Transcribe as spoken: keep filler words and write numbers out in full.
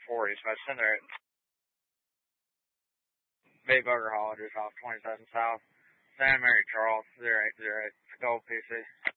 forty, so I send her at Bay Bugger Hall, just off twenty-seven South, Santa Mary Charles, zero eight zero eight, Gold P C.